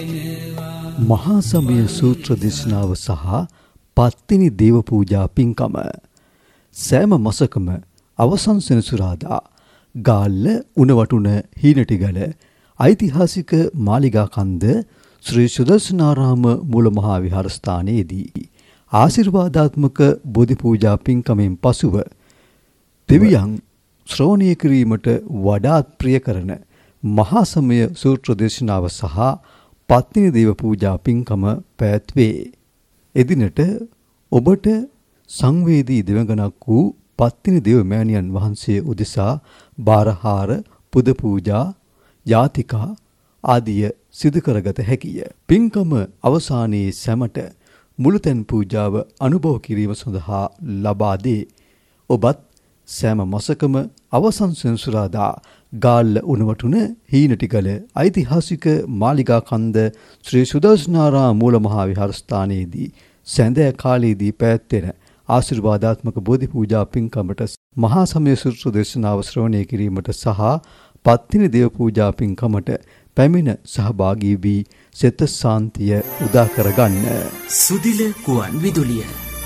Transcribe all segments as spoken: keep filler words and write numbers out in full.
මහා සමය සූත්‍ර දේශනාව සහ පත්තිනි දේව පූජා පින්කම සෑම මාසකම අවසන් සෙනසුරාදා ගාල්ල උණවටුන හීනටිගල ඓතිහාසික මාලිගා කන්ද ශ්‍රී සුදර්ශනාරාම මූල මහා විහාරස්ථානයේදී ආශිර්වාදාත්මක බෝධි පූජා පින්කමෙන් පසුව දෙවියන් ශ්‍රවණය කිරීමට වඩාත් ප්‍රිය කරන මහා සමය සූත්‍ර දේශනාව සහ පත්තිනි දේව පූජා පින්කම පැවැත්වේ. එදිනට ඔබට සංවේදී දෙවඟනක් වූ පත්තිනි දේව මෑණියන් වහන්සේ උදෙසා බාරහාර පුද පූජා යාතිකා ආදිය සිදු කරගත හැකිය. පින්කම අවසානයේ සැමට මුළුතැන් පූජාව අනුභව කිරීම සඳහා ලබා දේ. ඔබත් සෑම මාසකම අවසන් සෙනසුරාදා ගාල්ල උණවටුන හීනටිගල ඓතිහාසික මාලිගා කන්ද ශ්‍රී සුදර්ශනාරාම මූල මහා විහාරස්ථානයේදී සැඳෑ කාලයේදී පැවැත්වෙන ආශිර්වාදාත්මක බෝධි පූජා පින්කමට මහා සමය සූත්‍ර දේශනාව ශ්‍රවණය කිරීමට සහ පත්තිනි දේව පූජා පින්කමට පැමිණ සහභාගී වී සිත සාන්තිය උදා කරගන්න. සුදිල කුවන් විදුලිය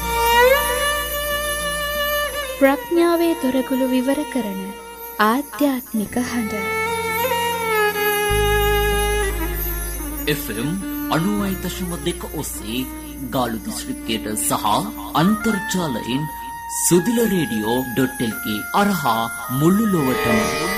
ප්‍රඥාවේ දොරගුළු විවර කරන ආධ්‍යාත්මික හඬ එෆ් එම් අනූවයි දශම දෙක ඔස්සේ ගාලු දිස්ත්‍රික්කයට සහ අන්තර්ජාලයෙන් සුදිල රේඩියෝ ඩොට් එල් කේ අරහා මුළු ලොවටම